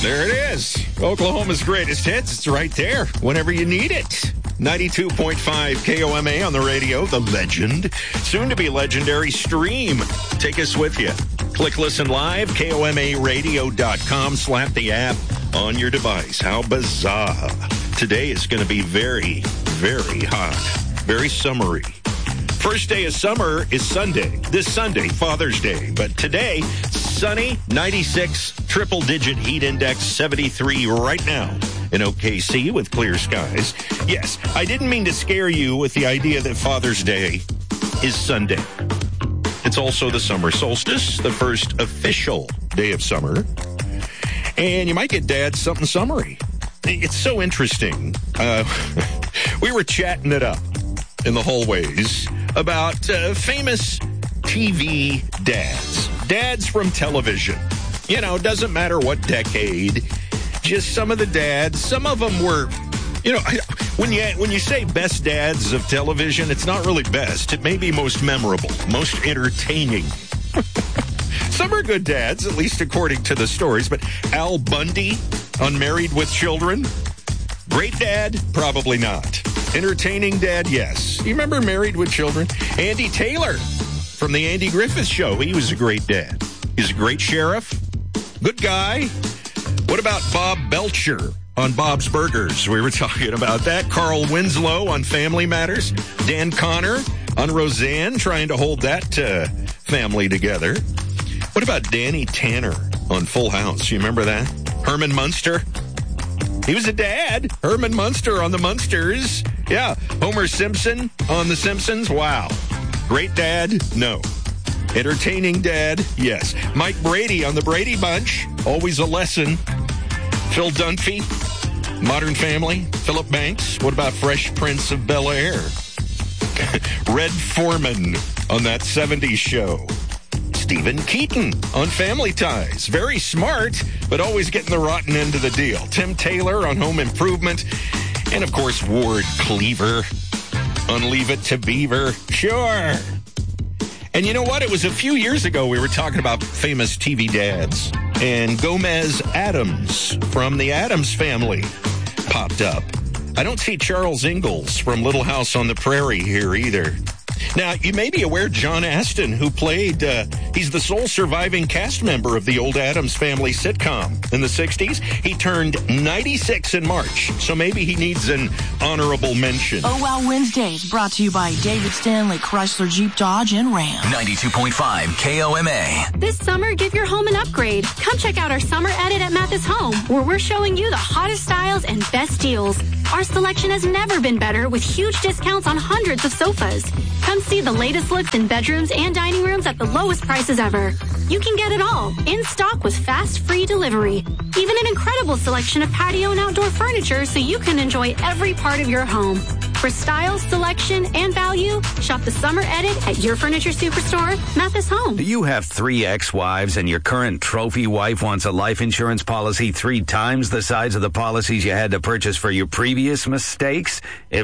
There it is. Oklahoma's greatest hits. It's right there whenever you need it. 92.5 KOMA on the radio, the legend, soon to be legendary Stream. Take us with you. Click listen live, KOMAradio.com. Slap the app on your device. How bizarre. Today is going to be very, very hot. Very summery. First day of summer is Sunday. This Sunday, Father's Day. But today, sunny, 96, triple-digit heat index, 73 right now in OKC with clear skies. Yes, I didn't mean to scare you with the idea that Father's Day is Sunday. It's also the summer solstice, the first official day of summer. And you might get Dad something summery. It's so interesting. We were chatting it up in the hallways about famous TV dads. Dads from television. You know, doesn't matter what decade. Just some of the dads. Some of them were, you know, when you say best dads of television, it's not really best. It may be most memorable, most entertaining. Some are good dads, at least according to the stories. But Al Bundy on Married with Children? Great dad? Probably not. Entertaining dad? Yes. You remember Married with Children? Andy Taylor from the Andy Griffith Show. He was a great dad. He's a great sheriff. Good guy. What about Bob Belcher on Bob's Burgers? We were talking about that. Carl Winslow on Family Matters. Dan Connor on Roseanne, trying to hold that family together. What about Danny Tanner on Full House? You remember that? Herman Munster. He was a dad. Herman Munster on the Munsters. Yeah. Homer Simpson on The Simpsons. Wow. Great dad? No. Entertaining dad? Yes. Mike Brady on The Brady Bunch. Always a lesson. Phil Dunphy, Modern Family. Philip Banks. What about Fresh Prince of Bel-Air? Red Foreman on That 70s Show. Stephen Keaton on Family Ties. Very smart, but always getting the rotten end of the deal. Tim Taylor on Home Improvement. And, of course, Ward Cleaver on Leave It to Beaver. Sure. And you know what? It was a few years ago we were talking about famous TV dads. And Gomez Addams from the Addams Family popped up. I don't see Charles Ingalls from Little House on the Prairie here either. Now, you may be aware John Astin, who played, he's the sole surviving cast member of the old Addams Family sitcom in the 60s. He turned 96 in March, so maybe he needs an honorable mention. Oh Wow Wednesdays, brought to you by David Stanley, Chrysler, Jeep, Dodge, and Ram. 92.5 KOMA. This summer, give your home an upgrade. Come check out our summer edit at Mathis Home, where we're showing you the hottest styles and best deals. Our selection has never been better, with huge discounts on hundreds of sofas. Come see the latest looks in bedrooms and dining rooms at the lowest prices ever. You can get it all in stock with fast, free delivery. Even an incredible selection of patio and outdoor furniture so you can enjoy every part of your home. For style, selection, and value, shop the summer edit at your furniture superstore, Mathis Home. Do you have 3 ex-wives and your current trophy wife wants a life insurance policy 3 times the size of the policies you had to purchase for your previous mistakes?